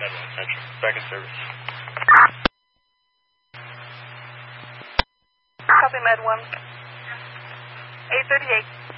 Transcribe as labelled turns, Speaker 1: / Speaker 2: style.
Speaker 1: Med 1 Central. Back in service.
Speaker 2: Copy Med 1. 838.